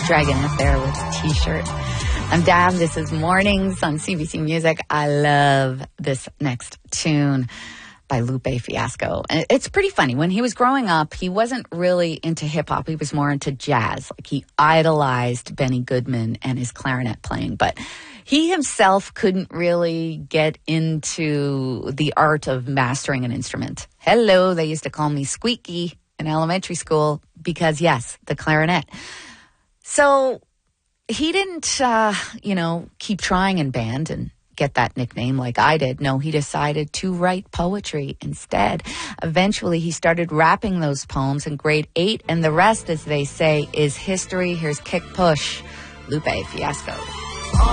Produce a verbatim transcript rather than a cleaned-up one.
dragging us there with a t-shirt. I'm Dab. This is Mornings on C B C Music. I love this next tune by Lupe Fiasco. And it's pretty funny. When he was growing up, he wasn't really into hip-hop. He was more into jazz. Like, he idolized Benny Goodman and his clarinet playing. But he himself couldn't really get into the art of mastering an instrument. Hello, they used to call me Squeaky in elementary school because, yes, the clarinet. So he didn't, uh, you know, keep trying in band and get that nickname like I did. No, he decided to write poetry instead. Eventually, he started rapping those poems in grade eight, and the rest, as they say, is history. Here's Kick Push, Lupe Fiasco.